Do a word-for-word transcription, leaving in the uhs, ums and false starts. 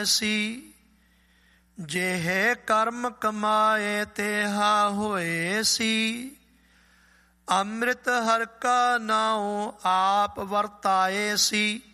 ਪਾਏ ਸੀ। ਜਿਹੇ ਕਰਮ ਕਮਾਏ ਤੇਹਾ ਹੋਏ ਸੀ। ਅੰਮ੍ਰਿਤ ਹਰਿ ਕਾ ਨਾਉ ਆਪ ਵਰਤਾਏ ਸੀ।